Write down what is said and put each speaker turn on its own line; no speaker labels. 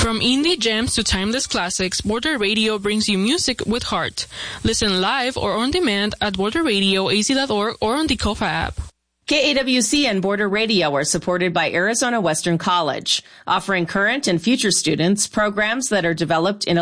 From indie gems to timeless classics, Border Radio brings you music with heart. Listen live or on demand at borderradioaz.org or on the Kofa app.
KAWC and Border Radio are supported by Arizona Western College, offering current and future students programs that are developed in a